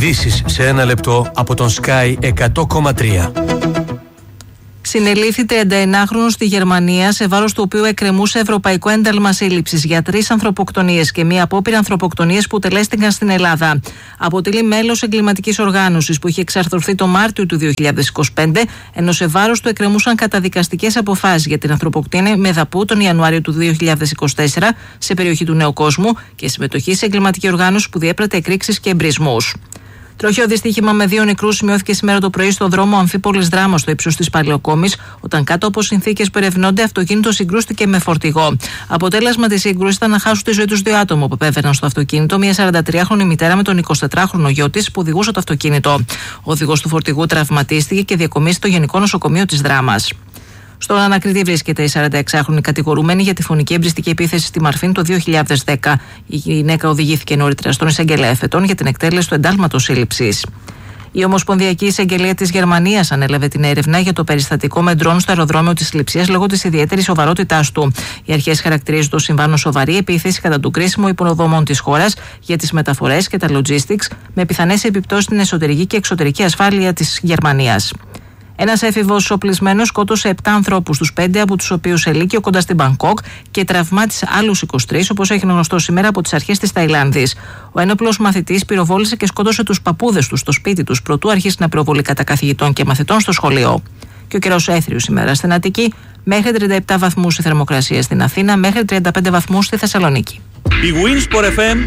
Ειδήσεις σε ένα λεπτό από τον Sky 100,3. Συνελήφθη 39χρονος στη Γερμανία, σε βάρος του οποίου εκκρεμούσε ευρωπαϊκό ένταλμα σύλληψης για 3 ανθρωποκτονίες και μία απόπειρα ανθρωποκτονίες που τελέστηκαν στην Ελλάδα. Αποτελεί μέλος εγκληματικής οργάνωσης που είχε εξαρθρωθεί το Μάρτιο του 2025, ενώ σε βάρος του εκκρεμούσαν καταδικαστικές αποφάσεις για την ανθρωποκτονία Μεδαπού τον Ιανουάριο του 2024 σε περιοχή του Νέου Κόσμου και συμμετοχή σε εγκληματική οργάνωση που διέπρατε εκρήξεις και εμπρισμούς. Τροχαίο δυστύχημα με 2 νεκρούς σημειώθηκε σήμερα το πρωί στο δρόμο Αμφίπολης Δράμας στο ύψος της Παλαιοκόμης, όταν κάτω από συνθήκες που ερευνώνται αυτοκίνητο συγκρούστηκε με φορτηγό. Αποτέλεσμα της σύγκρουσης ήταν να χάσουν τη ζωή τους 2 άτομα που επέβαιναν στο αυτοκίνητο, μια 43χρονη μητέρα με τον 24χρονο γιο της που οδηγούσε το αυτοκίνητο. Ο οδηγός του φορτηγού τραυματίστηκε και διακομίστηκε στο Γενικό Νοσοκομείο της Δράμας. Στον ανακριτή βρίσκεται η 46χρονη κατηγορούμενη για τη φωνική εμπριστική επίθεση στη Μαρφίν το 2010. Η γυναίκα οδηγήθηκε νωρίτερα στον εισαγγελέα εφετών για την εκτέλεση του εντάλματος σύλληψης. Η Ομοσπονδιακή Εισαγγελία της Γερμανίας ανέλαβε την έρευνα για το περιστατικό με ντρόν στο αεροδρόμιο της Λειψίας λόγω της ιδιαίτερης σοβαρότητάς του. Οι αρχές χαρακτηρίζουν το συμβάν ως σοβαρή επίθεση κατά του κρίσιμου υποδομών της χώρας για τις μεταφορές και τα logistics, με πιθανές επιπτώσεις στην εσωτερική και εξωτερική ασφάλεια της Γερμανίας. Ένας έφηβος οπλισμένος σκότωσε 7 ανθρώπους, τους 5 από τους οποίους ελίκιο κοντά στην Μπαγκόκ και τραυμάτισε άλλους 23, όπως έγινε γνωστό σήμερα από τις αρχές της Ταϊλάνδης. Ο ένοπλος μαθητής πυροβόλησε και σκότωσε τους παππούδες του στο σπίτι τους, προτού αρχίσει να πυροβολεί κατά καθηγητών και μαθητών στο σχολείο. Και ο καιρός έθριος σήμερα στην Αττική, μέχρι 37 βαθμούς η θερμοκρασία στην Αθήνα, μέχρι 35 βαθμούς στη Θεσσαλονίκη. Η Winsport FM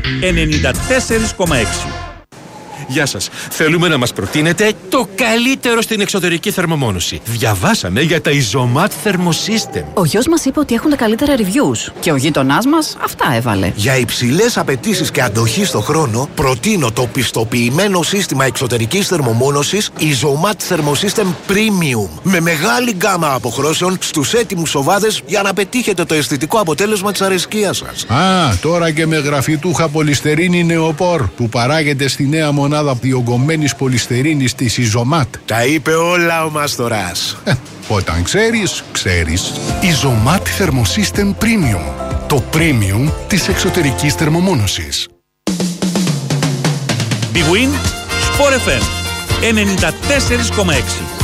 94,6. Γεια σας. Θέλουμε να μας προτείνετε το καλύτερο στην εξωτερική θερμομόνωση. Διαβάσαμε για τα Isomat Thermosystem. Ο γιος μας είπε ότι έχουν τα καλύτερα reviews. Και ο γείτονάς μας αυτά έβαλε. Για υψηλές απαιτήσεις και αντοχή στο χρόνο, προτείνω το πιστοποιημένο σύστημα εξωτερικής θερμομόνωσης Isomat Thermosystem Premium. Με μεγάλη γκάμα αποχρώσεων στους έτοιμους σοβάδες για να πετύχετε το αισθητικό αποτέλεσμα της αρεσκίας σας. Τώρα και με γραφιτούχα πολυστερίνη νεοπόρ που παράγεται στη νέα μονάδα διογκωμένης πολυστερίνης της Isomat. Τα είπε όλα ο Μάστορας. Όταν ξέρεις, ξέρεις. Isomat Thermosystem Premium. Το premium της εξωτερικής θερμομόνωσης. Big Win Sport FM 94,6.